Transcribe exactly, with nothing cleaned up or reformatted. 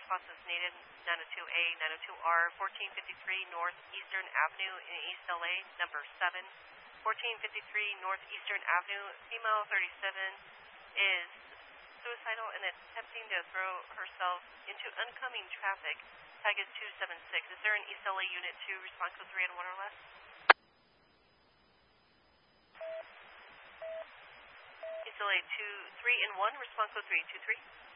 responses needed. nine oh two A, nine oh two R, fourteen fifty-three Northeastern Avenue in East L A, number seven. fourteen fifty-three Northeastern Avenue, female thirty-seven, is suicidal and attempting to throw herself into oncoming traffic. Tag is two seven six. Is there an East L A Unit two, response code three and one or less? East L A two, three and one, response code three two three.